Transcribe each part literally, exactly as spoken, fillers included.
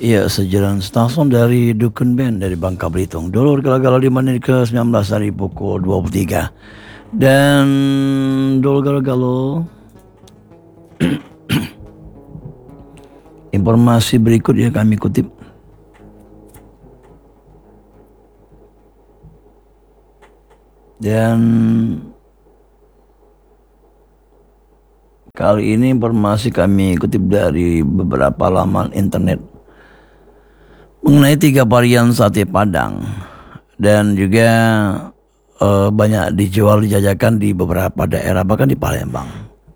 Iya, sejalan Stasson dari Dukun Band dari Bangka Belitung. Dulur Gala-Gala di menit ke sembilan belas dari pukul dua puluh tiga. Dan Dulur Gala-Gala, informasi berikut yang kami kutip. Dan kali ini informasi kami kutip dari beberapa laman internet mengenai tiga varian sate Padang, dan juga uh, banyak dijual dijajakan di beberapa daerah, bahkan di Palembang.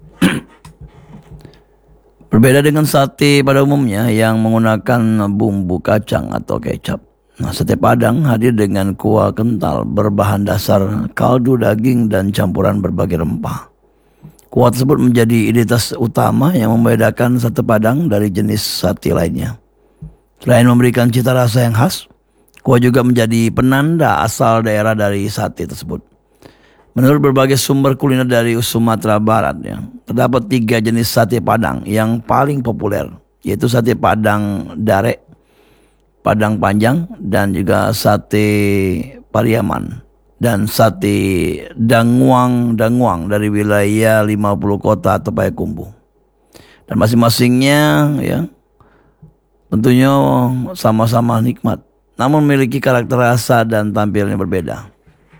Berbeda dengan sate pada umumnya yang menggunakan bumbu kacang atau kecap, nah, sate Padang hadir dengan kuah kental berbahan dasar kaldu daging dan campuran berbagai rempah. Kuah tersebut menjadi identitas utama yang membedakan sate Padang dari jenis sate lainnya. Selain memberikan cita rasa yang khas, kuah juga menjadi penanda asal daerah dari sate tersebut. Menurut berbagai sumber kuliner dari Sumatera Barat, ya, terdapat tiga jenis sate Padang yang paling populer, yaitu sate Padang Dare, Padang Panjang, dan juga sate Pariaman, dan sate Danguang Danguang dari wilayah lima puluh kota atau Payakumbuh. Dan masing-masingnya, ya, tentunya sama-sama nikmat, namun memiliki karakter rasa dan tampilan yang berbeda.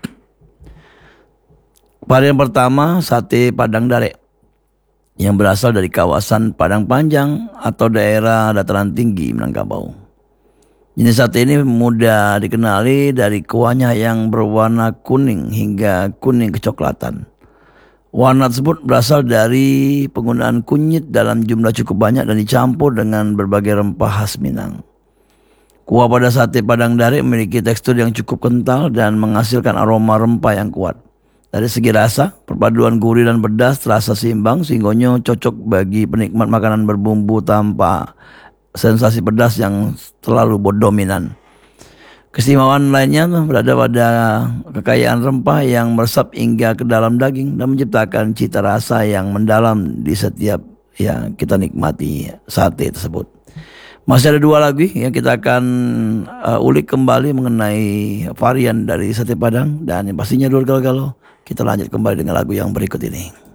Varian pertama, sate Padang Dare, yang berasal dari kawasan Padang Panjang atau daerah dataran tinggi Minangkabau. Jenis sate ini mudah dikenali dari kuahnya yang berwarna kuning hingga kuning kecoklatan. Warna tersebut berasal dari penggunaan kunyit dalam jumlah cukup banyak dan dicampur dengan berbagai rempah khas Minang. Kuah pada sate Padang Dare memiliki tekstur yang cukup kental dan menghasilkan aroma rempah yang kuat. Dari segi rasa, perpaduan gurih dan pedas terasa seimbang sehingga cocok bagi penikmat makanan berbumbu tanpa sensasi pedas yang terlalu dominan. Keistimewaan lainnya berada pada kekayaan rempah yang meresap hingga ke dalam daging dan menciptakan cita rasa yang mendalam di setiap yang kita nikmati sate tersebut. Masih ada dua lagi yang kita akan uh, ulik kembali mengenai varian dari sate Padang, dan yang pastinya Dulur Gala-Gala, kita lanjut kembali dengan lagu yang berikut ini.